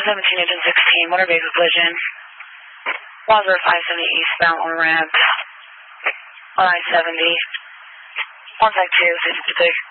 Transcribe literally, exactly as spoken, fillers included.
seventeen, engine sixteen, motor vehicle collision. Plaza five seventy eastbound on ramp. On I seventy. Contact two, six six.